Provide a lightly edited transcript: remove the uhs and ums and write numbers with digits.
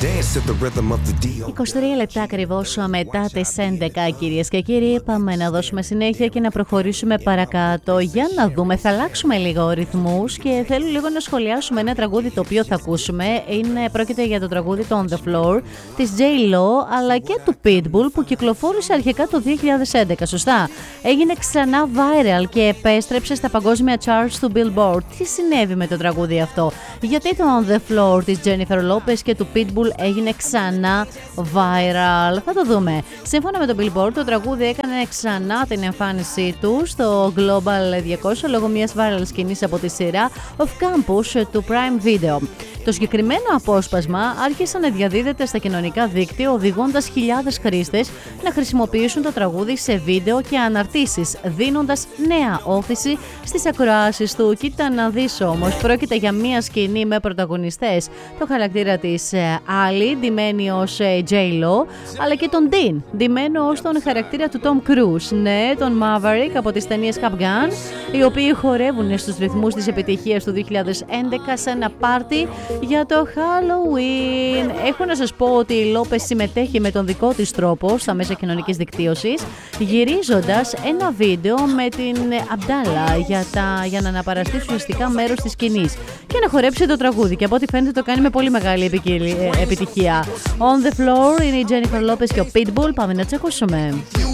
23 λεπτά ακριβώς μετά τις 11, κυρίες και κύριοι. Πάμε να δώσουμε συνέχεια και να προχωρήσουμε παρακάτω. Για να δούμε, θα αλλάξουμε λίγο ρυθμούς και θέλω λίγο να σχολιάσουμε ένα τραγούδι το οποίο θα ακούσουμε. Πρόκειται για το τραγούδι το On The Floor της J.Lo αλλά και του Pitbull που κυκλοφόρησε αρχικά το 2011, σωστά. Έγινε ξανά viral και επέστρεψε στα παγκόσμια charts του Billboard. Τι συνέβη με το τραγούδι αυτό? Γιατί το On The Floor της Jennifer Lopez και του Pitbull έγινε ξανά viral? Θα το δούμε. Σύμφωνα με το Billboard, το τραγούδι έκανε ξανά την εμφάνισή του στο Global 200 λόγω μιας viral σκηνής από τη σειρά Of Campus του Prime Video. Το συγκεκριμένο απόσπασμα άρχισε να διαδίδεται στα κοινωνικά δίκτυα, οδηγώντας χιλιάδες χρήστες να χρησιμοποιήσουν το τραγούδι σε βίντεο και αναρτήσεις, δίνοντας νέα όθηση στις ακροάσεις του. Κοίτα να δεις όμως, πρόκειται για μια σκηνή με πρωταγωνιστές το χαρακτήρα της Ally, ντυμένη ως J.Lo, αλλά και τον Dean, ντυμένο ως τον χαρακτήρα του Tom Cruise. Ναι, τον Maverick από τις ταινίες Top Gun, οι οποίοι χορεύουν στους ρυθμούς της επιτυχίας του 2011 σε ένα πάρτι για το Halloween. Έχω να σας πω ότι η Lopez συμμετέχει με τον δικό της τρόπο στα μέσα κοινωνικής δικτύωσης, γυρίζοντας ένα βίντεο με την Abdallah για να αναπαραστεί ουσιαστικά μέρος της σκηνής και να χορέψει το τραγούδι. Και από ό,τι φαίνεται το κάνει με πολύ μεγάλη επιτυχία. On The Floor είναι η Jennifer Lopez και ο Pitbull. Πάμε να τους ακούσουμε.